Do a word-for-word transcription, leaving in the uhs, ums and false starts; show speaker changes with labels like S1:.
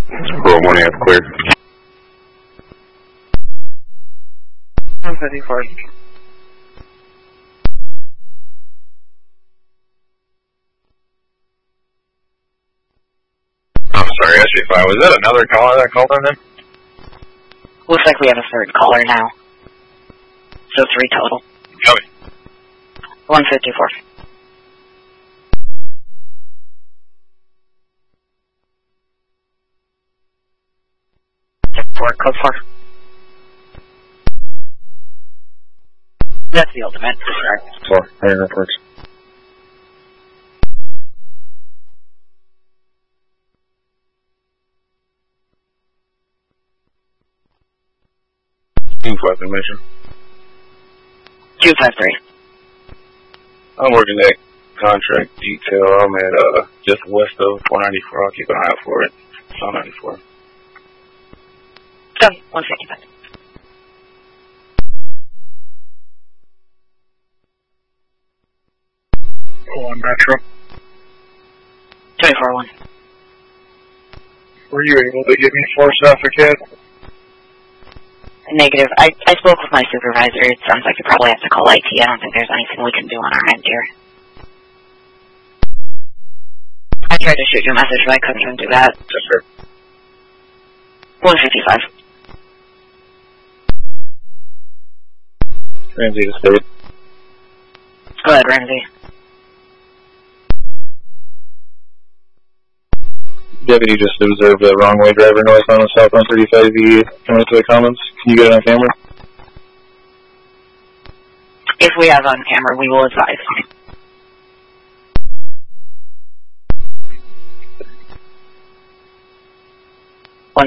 S1: Four one eight clear.
S2: one fifty-four.
S1: I'm sorry, S B five. Was that another caller that called in then?
S2: Looks like we have a third caller now. So three total.
S1: Copy.
S2: one fifty-four. Four, code four. That's the ultimate. Correct.
S1: Four. Hey, that works. Two weapon mission.
S2: two five three.
S1: I'm working that contract detail. I'm at uh just west of four ninety-four. I'll keep an eye out for it. four ninety-four.
S2: Done. one fifty-five.
S3: One Metro.
S2: twenty-four one.
S3: Were you able to get me four Suffolk Head?
S2: Negative. I, I spoke with my supervisor. It sounds like you probably have to call I T. I don't think there's anything we can do on our end here. I tried to shoot you a message, but I couldn't even do that.
S1: Yes, sir.
S2: one fifty-five.
S1: Ramsey to state.
S2: Go ahead, Ramsey.
S1: Deputy just observed a wrong way driver north on the southbound thirty-five E coming to the Commons. Can you get it on camera?
S2: If we have on camera, we will advise.